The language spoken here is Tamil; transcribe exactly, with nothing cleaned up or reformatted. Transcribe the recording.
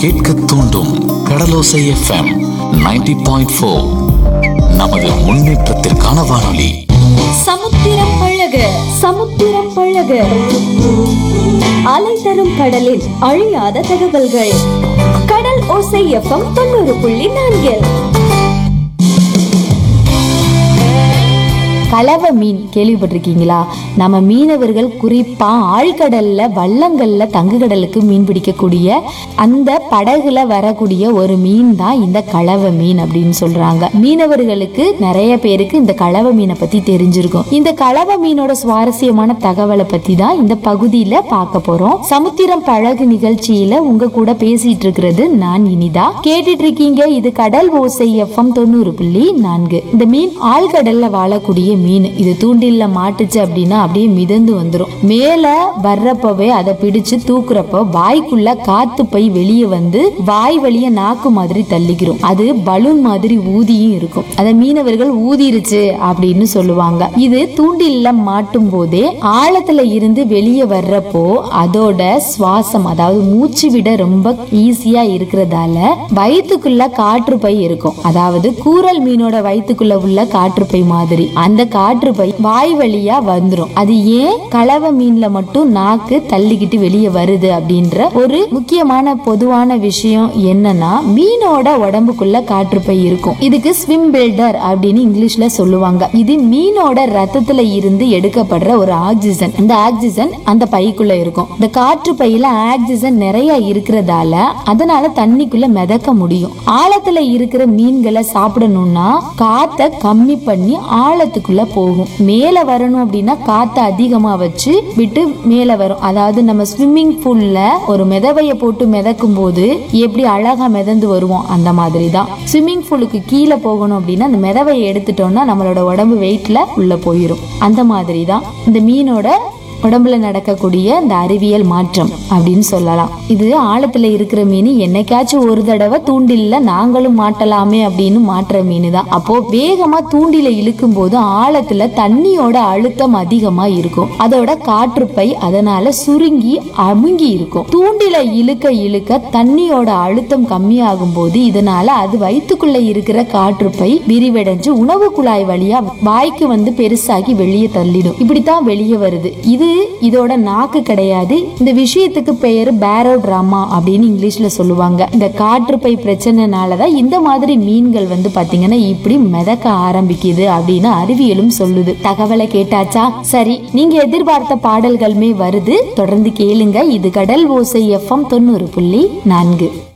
கேட்க தூண்டும் கடலோசை எஃப்எம் நைன்டி பாயிண்ட் ஃபோர். நமது முன்னேற்றத்திற்கான வானொலி. சமுத்திரம் பழக சமுத்திரம் பழக அலை தரும் கடலில் அழியாத தகவல்கள். கடல் ஓசை எஃப்எம் தொண்ணூறு புள்ளி நான்கில். கலவை மீன் கேள்விப்பட்டிருக்கீங்களா? நம்ம மீனவர்கள் குறிப்பா ஆழ்கடல்ல வள்ளங்கள்ல தங்கு கடலுக்கு மீன் பிடிக்கக்கூடிய அந்த படகுல வரக்கூடிய ஒரு மீன் தான் இந்த கலவை மீன் அப்படின்னு சொல்றாங்க. மீனவர்களுக்கு நிறைய பேருக்கு இந்த கலவை மீனை பத்தி தெரிஞ்சிருக்கும். இந்த கலவை மீனோட சுவாரஸ்யமான தகவலை பத்தி தான் இந்த பகுதியில பார்க்க போறோம். சமுத்திரம் பழகு நிகழ்ச்சியில உங்க கூட பேசிட்டு இருக்கிறது நான் இனிதா. கேட்டுட்டு இருக்கீங்க இது கடல் ஓசை எஃப்எம் தொண்ணூறு புள்ளி நான்கு. இந்த மீன் ஆழ்கடல்ல வாழக்கூடிய மீன். இது தூண்டில்ல மாட்டுச்சு அப்படின்னா அப்படியே மிதந்து வந்துரும். மேல வர்றப்பவே அதை பிடிச்சு தூக்குறப்ப வாய்க்குள்ள காத்து பை வெளியே வந்து வாய் வழிய நாக்கு மாதிரி தள்ளிக்கிறோம். அது பலூன் மாதிரி ஊதியும் இருக்கும். அதை மீனவர்கள் ஊதிருச்சு அப்படின்னு சொல்லுவாங்க. இது தூண்டில்ல மாட்டும் போதே ஆழத்துல இருந்து வெளியே வர்றப்போ அதோட சுவாசம், அதாவது மூச்சு விட ரொம்ப ஈஸியா இருக்கிறதால வயிற்றுக்குள்ள காற்று பை இருக்கும். அதாவது கூரல் மீனோட வயிற்றுக்குள்ள உள்ள காற்று பை மாதிரி அந்த காற்று பை வாய் வழியா வந்துரும். அது ஏன் கலவை மீன்ல மட்டும் நாக்கு தள்ளிக்கிட்டு வெளியே வருது அப்படின்ற ஒரு முக்கியமான பொதுவான விஷயம் என்னன்னா, மீனோட உடம்புக்குள்ள காற்று பை இருக்கும். இதுக்கு ஸ்விம் பில்டர் அப்படின்னு இங்கிலீஷ்ல சொல்லுவாங்க. இது மீனோட ரத்தத்துல இருந்து எடுக்கப்படுற ஒரு ஆக்சிஜன். இந்த ஆக்சிஜன் அந்த பைக்குள்ள இருக்கும். இந்த காற்று பையில ஆக்சிஜன் நிறைய இருக்கிறதால அதனால தண்ணிக்குள்ள மிதக்க முடியும். ஆழத்துல இருக்கிற மீன்களை சாப்பிடணும்னா காத்த கம்மி பண்ணி ஆழத்துக்குள்ள போகும். மேல வரணும் அப்படின்னா காத்த அதிகமா வச்சு விட்டு மேல வரும். அதாவது நம்ம ஸ்விம்மிங் பூல்ல ஒரு மிதவைய போட்டு மிதக்கும் போது எப்படி அழகா மிதந்து வருவோம் அந்த மாதிரி தான் ஸ்விம்மிங் பூலுக்கு கீழே போகணும் அப்படின்னா அந்த மிதவையை எடுத்துட்டோம்னா நம்மளோட உடம்பு வெயிட்ல உள்ள போயிரும். அந்த மாதிரி தான் இந்த மீனோட உடம்புல நடக்கக்கூடிய இந்த அறிவியல் மாற்றம் அப்படின்னு சொல்லலாம். இது ஆழத்துல இருக்கிற மீன் என்னைக்காச்சும் ஒரு தடவை தூண்டில நாங்களும் மாட்டலாமே அப்படின்னு மாற்ற மீன் தான். அப்போ வேகமா தூண்டில இழுக்கும் போது ஆழத்துல தண்ணியோட அழுத்தம் அதிகமா இருக்கும். அதோட காற்றுப்பை அதனால சுருங்கி அமுங்கி இருக்கும். தூண்டில இழுக்க இழுக்க தண்ணியோட அழுத்தம் கம்மியாகும் போது இதனால அது வயிற்றுக்குள்ள இருக்கிற காற்றுப்பை விரிவடைஞ்சு உணவு குழாய் வழியா வாய்க்கு வந்து பெருசாகி வெளியே தள்ளிடும். இப்படித்தான் வெளியே வருது. இது இதோட நாக்கு கிடையாது. இந்த விஷயத்துக்கு பெயர் பேரோட்ராமா அப்படின்னு இங்கிலீஷ்ல சொல்லுவாங்க. இந்த காற்றுப்பை பிரச்சனைனாலதான் இந்த மாதிரி மீன்கள் வந்து பாத்தீங்கன்னா இப்படி மிதக்க ஆரம்பிக்குது அப்படின்னு அறிவியலும் சொல்லுது. தகவலை கேட்டாச்சா? சரி, நீங்க எதிர்பார்த்த பாடல்களுமே வருது. தொடர்ந்து கேளுங்க. இது கடல் ஓசை எஃப்எம் தொண்ணூறு புள்ளி நான்கு.